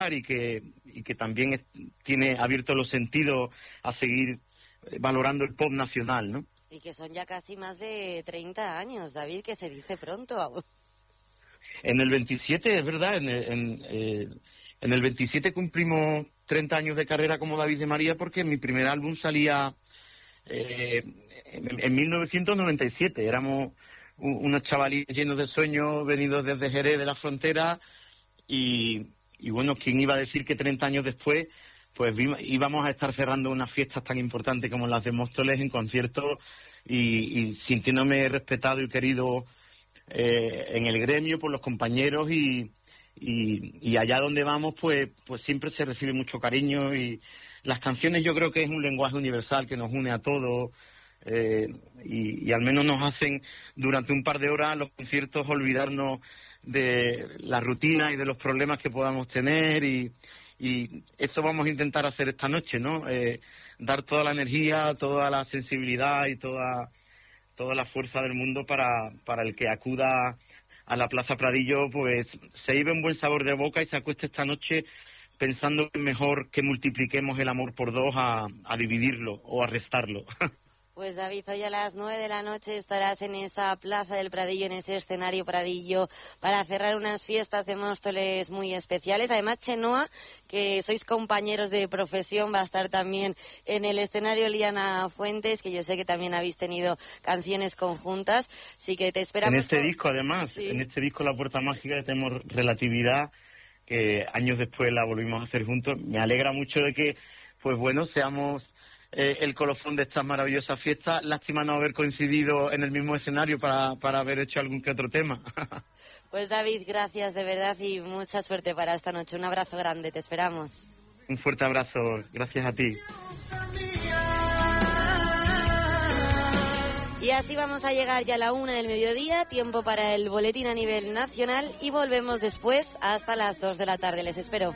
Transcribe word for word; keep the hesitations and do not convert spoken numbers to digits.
y que y que también es, tiene abierto los sentidos a seguir valorando el pop nacional, ¿no? Y que son ya casi más de treinta años, David, que se dice pronto. En el veintisiete, es verdad, en el, en, eh, en el veintisiete cumplimos treinta años de carrera como David de María, porque mi primer álbum salía eh, en, en mil novecientos noventa y siete. Éramos un, unos chavalines llenos de sueños, venidos desde Jerez de la Frontera, y, y bueno, ¿quién iba a decir que treinta años después pues íbamos a estar cerrando unas fiestas tan importantes como las de Móstoles en conciertos y, y sintiéndome respetado y querido eh, en el gremio por los compañeros y, y, y allá donde vamos pues pues siempre se recibe mucho cariño, y las canciones yo creo que es un lenguaje universal que nos une a todos, eh, y, y al menos nos hacen durante un par de horas los conciertos olvidarnos de la rutina y de los problemas que podamos tener, y Y eso vamos a intentar hacer esta noche, ¿no? Eh, dar toda la energía, toda la sensibilidad y toda toda la fuerza del mundo para, para el que acuda a la Plaza Pradillo, pues se lleve un buen sabor de boca y se acueste esta noche pensando que es mejor que multipliquemos el amor por dos a, a dividirlo o a restarlo. Pues David, hoy a las nueve de la noche estarás en esa Plaza del Pradillo, en ese escenario Pradillo, para cerrar unas fiestas de Móstoles muy especiales. Además, Chenoa, que sois compañeros de profesión, va a estar también en el escenario Liana Fuentes, que yo sé que también habéis tenido canciones conjuntas, así que te esperamos. En este con... disco, además, sí. en este disco La Puerta Mágica tenemos Relatividad, que años después la volvimos a hacer juntos. Me alegra mucho de que, pues bueno, seamos Eh, el colofón de estas maravillosas fiestas. Lástima no haber coincidido en el mismo escenario para, para haber hecho algún que otro tema. Pues David, gracias de verdad y mucha suerte para esta noche. Un abrazo grande, te esperamos. Un fuerte abrazo, gracias a ti. Y así vamos a llegar ya a la una del mediodía, tiempo para el boletín a nivel nacional, y volvemos después hasta las dos de la tarde. Les espero.